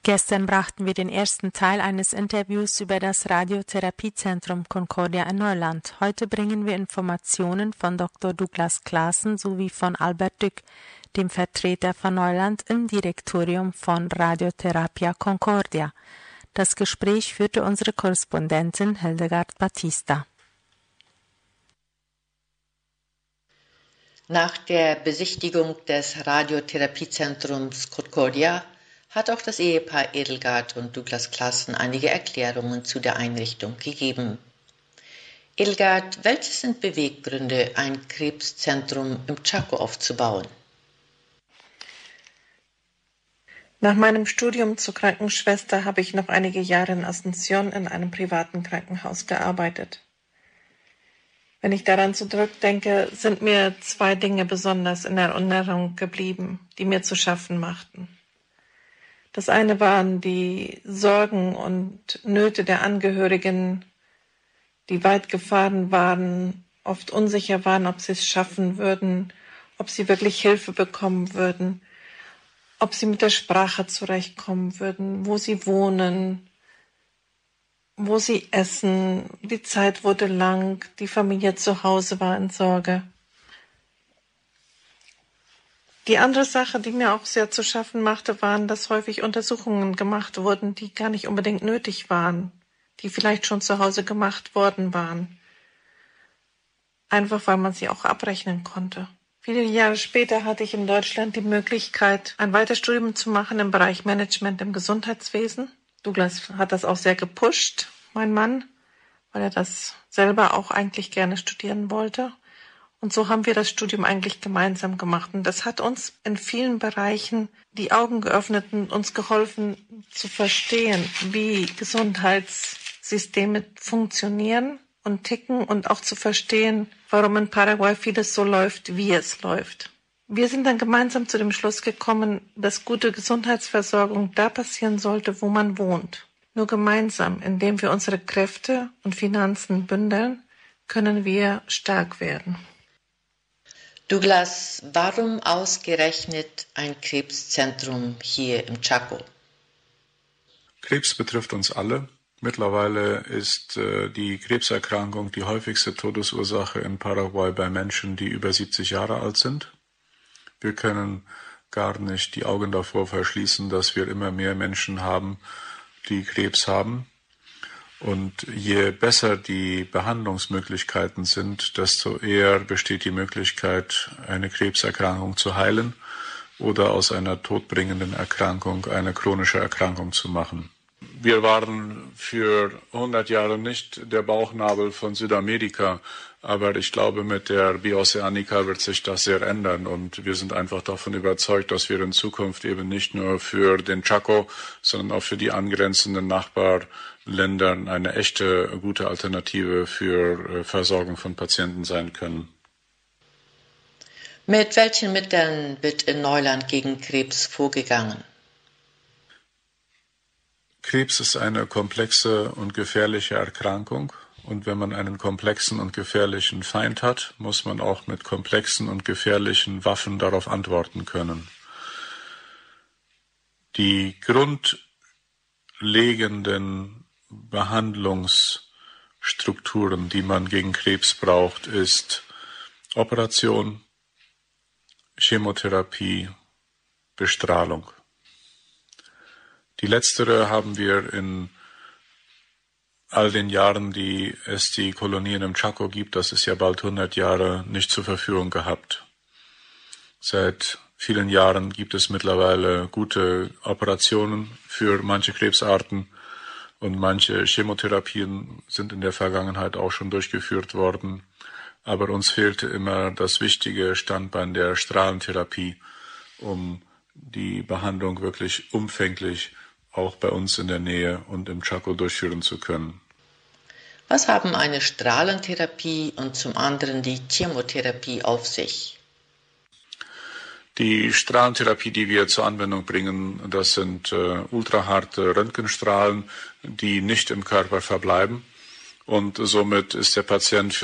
Gestern brachten wir den ersten Teil eines Interviews über das Radiotherapiezentrum Concordia in Neuland. Heute bringen wir Informationen von Dr. Douglas Claassen sowie von Albert Dück, dem Vertreter von Neuland im Direktorium von Radiotherapia Concordia. Das Gespräch führte unsere Korrespondentin Hildegard Battista. Nach der Besichtigung des Radiotherapiezentrums Concordia hat auch das Ehepaar Edelgard und Douglas Claassen einige Erklärungen zu der Einrichtung gegeben. Edelgard, welche sind Beweggründe, ein Krebszentrum im Chaco aufzubauen? Nach meinem Studium zur Krankenschwester habe ich noch einige Jahre in Asunción in einem privaten Krankenhaus gearbeitet. Wenn ich daran zurückdenke, sind mir zwei Dinge besonders in Erinnerung geblieben, die mir zu schaffen machten. Das eine waren die Sorgen und Nöte der Angehörigen, die weit gefahren waren, oft unsicher waren, ob sie es schaffen würden, ob sie wirklich Hilfe bekommen würden, ob sie mit der Sprache zurechtkommen würden, wo sie wohnen, wo sie essen. Die Zeit wurde lang, die Familie zu Hause war in Sorge. Die andere Sache, die mir auch sehr zu schaffen machte, waren, dass häufig Untersuchungen gemacht wurden, die gar nicht unbedingt nötig waren, die vielleicht schon zu Hause gemacht worden waren. Einfach, weil man sie auch abrechnen konnte. Viele Jahre später hatte ich in Deutschland die Möglichkeit, ein Weiterstudium zu machen im Bereich Management im Gesundheitswesen. Douglas hat das auch sehr gepusht, mein Mann, weil er das selber auch eigentlich gerne studieren wollte. Und so haben wir das Studium eigentlich gemeinsam gemacht. Und das hat uns in vielen Bereichen die Augen geöffnet und uns geholfen zu verstehen, wie Gesundheitssysteme funktionieren und ticken und auch zu verstehen, warum in Paraguay vieles so läuft, wie es läuft. Wir sind dann gemeinsam zu dem Schluss gekommen, dass gute Gesundheitsversorgung da passieren sollte, wo man wohnt. Nur gemeinsam, indem wir unsere Kräfte und Finanzen bündeln, können wir stark werden. Douglas, warum ausgerechnet ein Krebszentrum hier im Chaco? Krebs betrifft uns alle. Mittlerweile ist die Krebserkrankung die häufigste Todesursache in Paraguay bei Menschen, die über 70 Jahre alt sind. Wir können gar nicht die Augen davor verschließen, dass wir immer mehr Menschen haben, die Krebs haben. Und je besser die Behandlungsmöglichkeiten sind, desto eher besteht die Möglichkeit, eine Krebserkrankung zu heilen oder aus einer todbringenden Erkrankung eine chronische Erkrankung zu machen. Wir waren für 100 Jahre nicht der Bauchnabel von Südamerika, aber ich glaube, mit der Bioceanica wird sich das sehr ändern und wir sind einfach davon überzeugt, dass wir in Zukunft eben nicht nur für den Chaco, sondern auch für die angrenzenden Nachbarländer eine echte gute Alternative für Versorgung von Patienten sein können. Mit welchen Mitteln wird in Neuland gegen Krebs vorgegangen? Krebs ist eine komplexe und gefährliche Erkrankung. Und wenn man einen komplexen und gefährlichen Feind hat, muss man auch mit komplexen und gefährlichen Waffen darauf antworten können. Die grundlegenden Behandlungsstrukturen, die man gegen Krebs braucht, ist Operation, Chemotherapie, Bestrahlung. Die letztere haben wir in all den Jahren, die es die Kolonien im Chaco gibt, das ist ja bald 100 Jahre, nicht zur Verfügung gehabt. Seit vielen Jahren gibt es mittlerweile gute Operationen für manche Krebsarten und manche Chemotherapien sind in der Vergangenheit auch schon durchgeführt worden. Aber uns fehlte immer das wichtige Standbein der Strahlentherapie, um die Behandlung wirklich umfänglich auch bei uns in der Nähe und im Chaco durchführen zu können. Was haben eine Strahlentherapie und zum anderen die Chemotherapie auf sich? Die Strahlentherapie, die wir zur Anwendung bringen, das sind ultraharte Röntgenstrahlen, die nicht im Körper verbleiben. Und somit ist der Patient